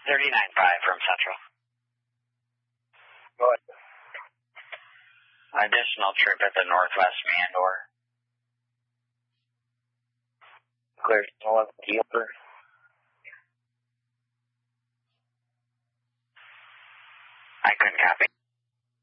39.5 from Central. Go ahead. Additional trip at the Northwest Mandor. Clear 11 Keeper.